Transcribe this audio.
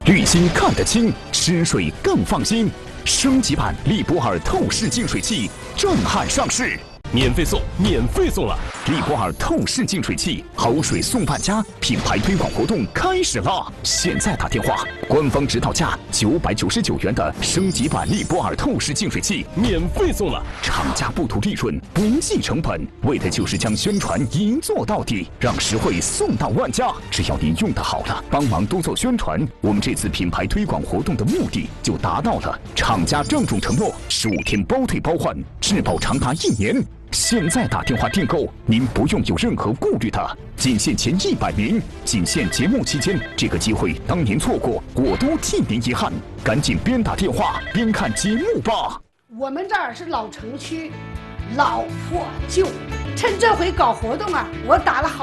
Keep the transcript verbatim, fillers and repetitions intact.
滤芯看得清，湿水更放心。升级版利博尔透视净水器震撼上市。 免费送，免费送了！ 利博尔透视净水器，好水送万家，品牌推广活动开始啦！现在打电话，官方指导价九百九十九元的升级版利博尔透视净水器免费送了。 厂家不图利润，不计成本，为的就是将宣传一做到底，让实惠送到万家。只要您用得好了，帮忙多做宣传，我们这次品牌推广活动的目的就达到了。厂家郑重承诺，十五天包退包换，质保长达一年。 现在打电话订购，您不用有任何顾虑的，仅限前一百名，仅限节目期间，这个机会当您错过，我都替您遗憾。赶紧边打电话边看节目吧。 我们这儿是老城区，老破旧，趁这回搞活动啊，我打了好。